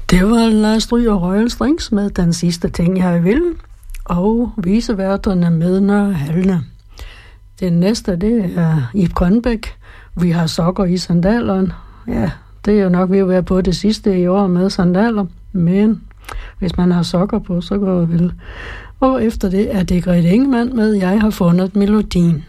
Det var Lars Stryger Royal Strings med Den sidste ting, jeg vil, og viseværterne med Nørre Halne. Det næste, det er Ib Grønbæk. Vi har sokker i sandalerne. Ja, det er jo nok ved at være på det sidste i år med sandaler, men hvis man har sokker på, så går det vel. Og efter det er det Grete Ingemann med Jeg har fundet melodien.